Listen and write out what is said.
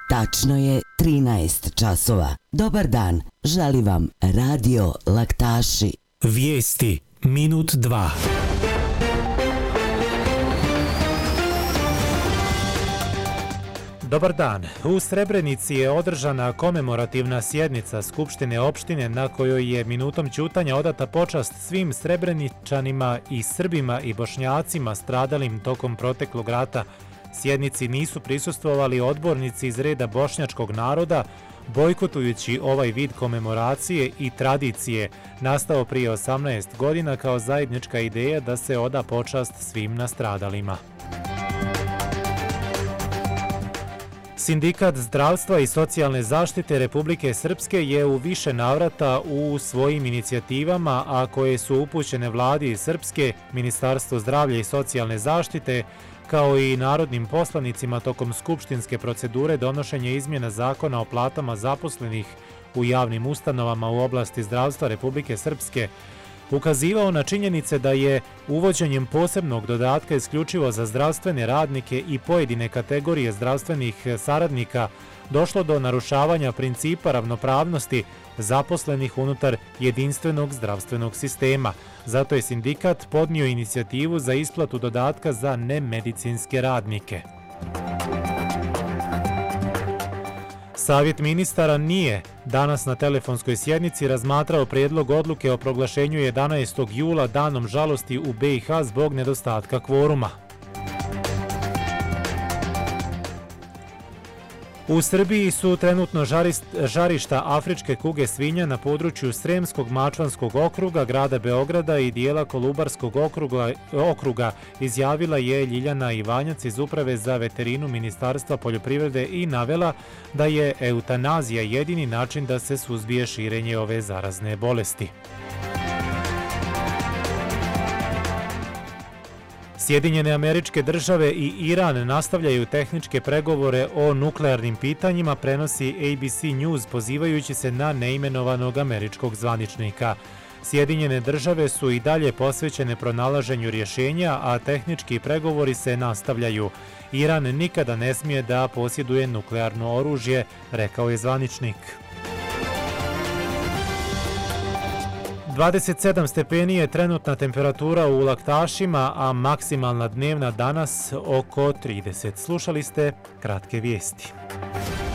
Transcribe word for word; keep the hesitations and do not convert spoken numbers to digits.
Tačno je trinaest časova. Dobar dan, želi vam Radio Laktaši. Vijesti minut dva. Dobar dan. U Srebrenici je održana komemorativna sjednica Skupštine opštine na kojoj je minutom ćutanja odata počast svim Srebreničanima i Srbima i Bošnjacima stradalim tokom proteklog rata. Sjednici nisu prisustvovali odbornici iz reda bošnjačkog naroda, bojkotujući ovaj vid komemoracije i tradicije, nastao prije osamnaest godina kao zajednička ideja da se oda počast svim nastradalima. Sindikat zdravstva i socijalne zaštite Republike Srpske je u više navrata u svojim inicijativama, a koje su upućene vladi Srpske, Ministarstvu zdravlja i socijalne zaštite, kao i narodnim poslanicima tokom skupštinske procedure donošenja izmjena zakona o platama zaposlenih u javnim ustanovama u oblasti zdravstva Republike Srpske, ukazivao na činjenice da je uvođenjem posebnog dodatka isključivo za zdravstvene radnike i pojedine kategorije zdravstvenih saradnika došlo do narušavanja principa ravnopravnosti zaposlenih unutar jedinstvenog zdravstvenog sistema. Zato je sindikat podnio inicijativu za isplatu dodatka za nemedicinske radnike. Savjet ministara nije danas na telefonskoj sjednici razmatrao prijedlog odluke o proglašenju jedanaestog jula danom žalosti u B i H zbog nedostatka kvoruma. U Srbiji su trenutno žarišta afričke kuge svinja na području Sremskog Mačvanskog okruga, grada Beograda i dijela Kolubarskog okruga, okruga, izjavila je Ljiljana Ivanjac iz Uprave za veterinu Ministarstva poljoprivrede i navela da je eutanazija jedini način da se suzbije širenje ove zarazne bolesti. Sjedinjene Američke Države i Iran nastavljaju tehničke pregovore o nuklearnim pitanjima, prenosi A B C News pozivajući se na neimenovanog američkog zvaničnika. Sjedinjene Države su i dalje posvećene pronalaženju rješenja, a tehnički pregovori se nastavljaju. Iran nikada ne smije da posjeduje nuklearno oružje, rekao je zvaničnik. dvadeset sedam stepeni je trenutna temperatura u Laktašima, a maksimalna dnevna danas oko trideset. Slušali ste kratke vijesti.